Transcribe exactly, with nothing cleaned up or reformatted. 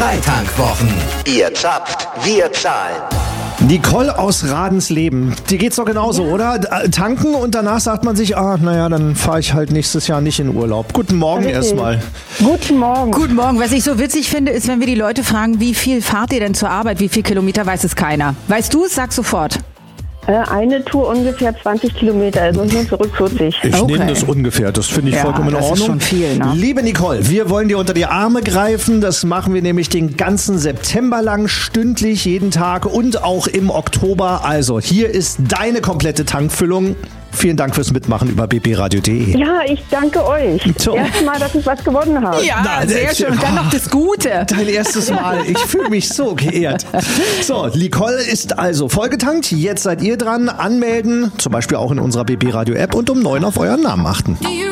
Freitankwwochen. Ihr zapft, wir zahlen. Nicole aus Radensleben, dir geht's doch genauso, ja. Oder? Tanken und danach sagt man sich, ah, naja, dann fahre ich halt nächstes Jahr nicht in Urlaub. Guten Morgen erstmal. Guten Morgen. Guten Morgen. Was ich so witzig finde, ist, wenn wir die Leute fragen, wie viel fahrt ihr denn zur Arbeit, wie viel Kilometer, weiß es keiner. Weißt du es? Sag sofort. Eine Tour ungefähr zwanzig Kilometer, also hin zurück vierzig. Ich Okay. nehme das ungefähr, das finde ich Ja, vollkommen in das Ordnung. ist schon viel, ne? Liebe Nicole, wir wollen dir unter die Arme greifen. Das machen wir nämlich den ganzen September lang, stündlich, jeden Tag und auch im Oktober. Also hier ist deine komplette Tankfüllung. Vielen Dank fürs Mitmachen über b p radio punkt d e. Ja, ich danke euch. So. Erstmal, dass ich was gewonnen habe. Ja, Na, sehr das- schön. Und dann noch das Gute. Dein erstes Mal. Ich fühle mich so geehrt. So, Nicole ist also vollgetankt. Jetzt seid ihr dran. Anmelden, zum Beispiel auch in unserer B B Radio App und um neun auf euren Namen achten.